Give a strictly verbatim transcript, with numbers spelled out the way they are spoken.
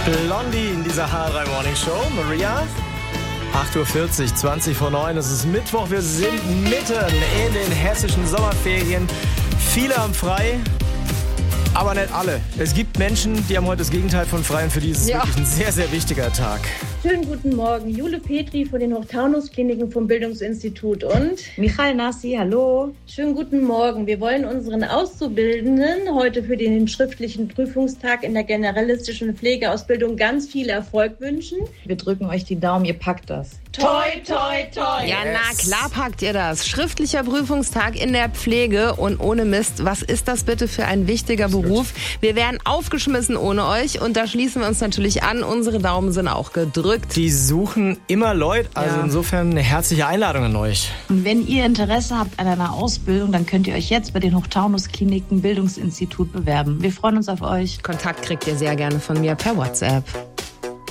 Blondie in dieser H drei Morning Show. Maria, acht Uhr vierzig, zwanzig vor neun. Es ist Mittwoch. Wir sind mitten in den hessischen Sommerferien. Viele haben frei, aber nicht alle. Es gibt Menschen, die haben heute das Gegenteil von frei und für die ist es ja wirklich ein sehr, sehr wichtiger Tag. Schönen guten Morgen. Jule Petri von den Hochtaunus-Kliniken vom Bildungsinstitut und Michael Nassi, hallo. Schönen guten Morgen. Wir wollen unseren Auszubildenden heute für den schriftlichen Prüfungstag in der generalistischen Pflegeausbildung ganz viel Erfolg wünschen. Wir drücken euch die Daumen, ihr packt das. Toi, toi, toi. Ja, na klar packt ihr das. Schriftlicher Prüfungstag in der Pflege und ohne Mist. Was ist das bitte für ein wichtiger Beruf? Wir wären aufgeschmissen ohne euch und da schließen wir uns natürlich an. Unsere Daumen sind auch gedrückt. Die suchen immer Leute, also Ja. insofern eine herzliche Einladung an euch. Und wenn ihr Interesse habt an einer Ausbildung, dann könnt ihr euch jetzt bei den Hochtaunus-Kliniken Bildungsinstitut bewerben. Wir freuen uns auf euch. Kontakt kriegt ihr sehr gerne von mir per WhatsApp.